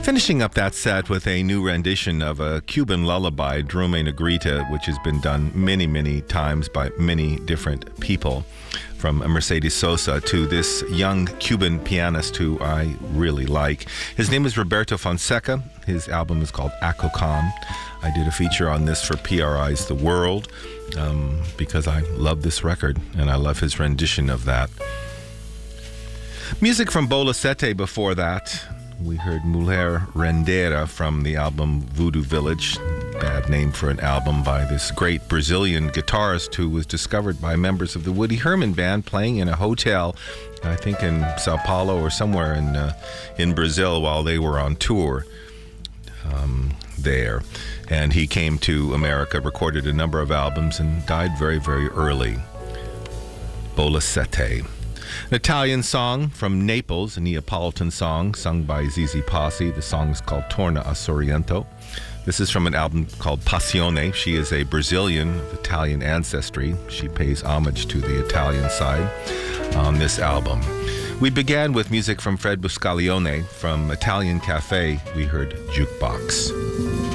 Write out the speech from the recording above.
Finishing up that set with a new rendition of a Cuban lullaby, Drome Negrita, which has been done many, many times by many different people, from Mercedes Sosa to this young Cuban pianist who I really like. His name is Roberto Fonseca. His album is called Acocan. I did a feature on this for PRI's The World because I love this record and I love his rendition of that. Music from Bola Sete before that. We heard Mulher Rendeira from the album Voodoo Village. Bad name for an album by this great Brazilian guitarist who was discovered by members of the Woody Herman Band playing in a hotel, I think in Sao Paulo or somewhere in Brazil while they were on tour there. And he came to America, recorded a number of albums, and died very, very early. Bola Sete. An Italian song from Naples, a Neapolitan song sung by Zizi Posse. The song is called Torna a Sorrento. This is from an album called Passione. She is a Brazilian of Italian ancestry. She pays homage to the Italian side on this album. We began with music from Fred Buscaglione. From Italian Cafe, we heard Jukebox.